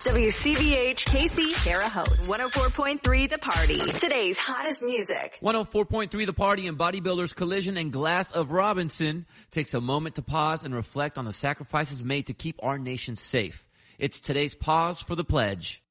WCBH KC Terre Haute, 104.3 The Party. Today's hottest music. 104.3 The Party and Bodybuilders Collision and Glass of Robinson takes a moment to pause and reflect on the sacrifices made to keep our nation safe. It's today's Pause for the Pledge.